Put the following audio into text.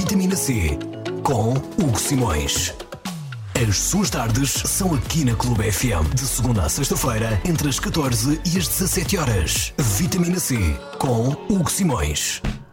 Vitamina C com Hugo Simões. As suas tardes são aqui na Clube FM, de segunda à sexta-feira, entre as 14 e as 17 horas. Vitamina C com Hugo Simões.